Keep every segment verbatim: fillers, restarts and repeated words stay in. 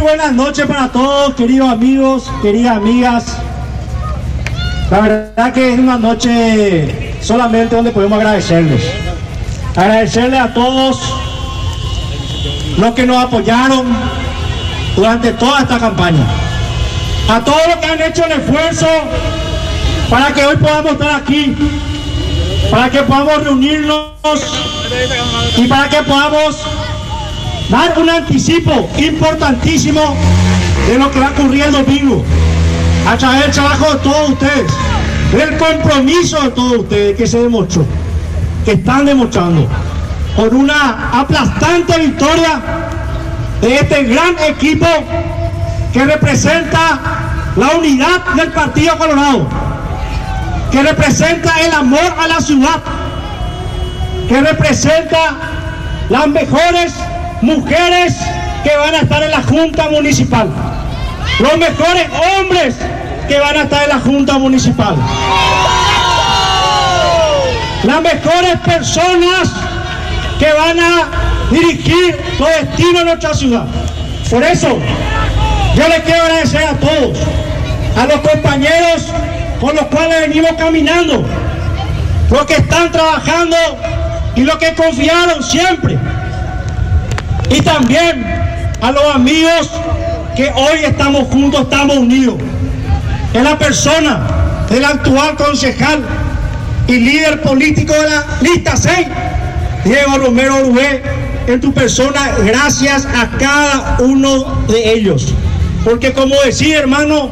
buenas noches para todos, queridos amigos, queridas amigas. La verdad que es una noche solamente donde podemos agradecerles. Agradecerles a todos los que nos apoyaron durante toda esta campaña. A todos los que han hecho el esfuerzo para que hoy podamos estar aquí, para que podamos reunirnos y para que podamos dar un anticipo importantísimo de lo que va a ocurrir el domingo, a través del trabajo de todos ustedes, del compromiso de todos ustedes que se demostró, que están demostrando, por una aplastante victoria de este gran equipo que representa la unidad del Partido Colorado, que representa el amor a la ciudad, que representa las mejores mujeres que van a estar en la Junta Municipal, los mejores hombres que van a estar en la Junta Municipal, las mejores personas que van a dirigir los destinos de nuestra ciudad. Por eso yo les quiero agradecer a todos, a los compañeros con los cuales venimos caminando, los que están trabajando y los que confiaron siempre, y también a los amigos que hoy estamos juntos, estamos unidos, en la persona del actual concejal y líder político de la lista seis, Diego Romero Orué. En tu persona, gracias a cada uno de ellos, porque como decía, hermano,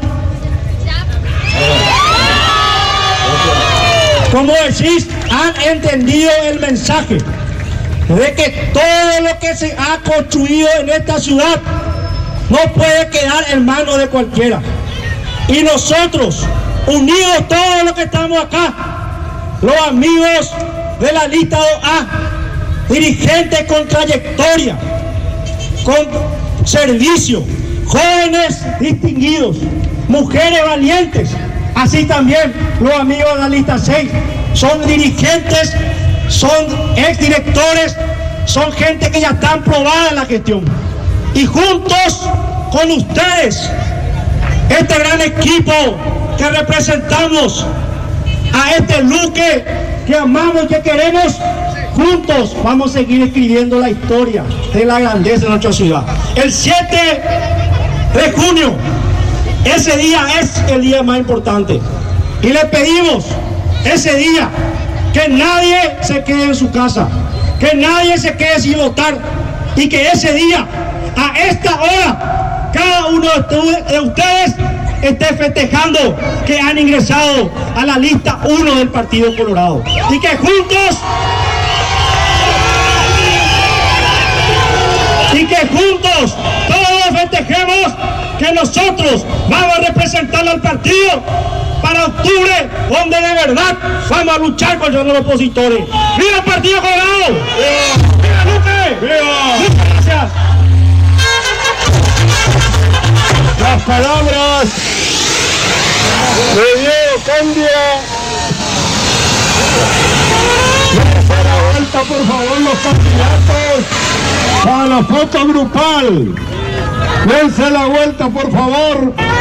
como decís, han entendido el mensaje de que todo lo que se ha construido en esta ciudad no puede quedar en manos de cualquiera. Y nosotros, unidos todos los que estamos acá, los amigos de la lista dos A, dirigentes con trayectoria, con servicio, jóvenes distinguidos, mujeres valientes, así también los amigos de la lista seis, son dirigentes, son exdirectores, son gente que ya están probada en la gestión. Y juntos con ustedes, este gran equipo que representamos a este Luque que amamos y que queremos, juntos vamos a seguir escribiendo la historia de la grandeza de nuestra ciudad. El siete de junio, ese día es el día más importante. Y le pedimos ese día que nadie se quede en su casa, que nadie se quede sin votar, y que ese día, a esta hora, cada uno de ustedes esté festejando que han ingresado a la lista uno del Partido Colorado. Y que juntos, y que juntos todos festejemos que nosotros vamos a representar al partido para octubre, donde de verdad vamos a luchar contra los opositores. ¡Viva el Partido Colorado! ¡Viva! ¡Viva Luque! ¡Viva! Muchas gracias. Las palabras de Diego Candia. Dense la vuelta, por favor, los candidatos para la foto grupal. Dense la vuelta, por favor.